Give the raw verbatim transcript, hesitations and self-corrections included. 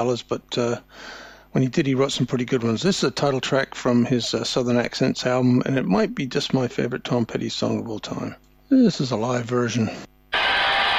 ballads, but uh, when he did, he wrote some pretty good ones. This is a title track from his uh, Southern Accents album, and it might be just my favorite Tom Petty song of all time. This is a live version.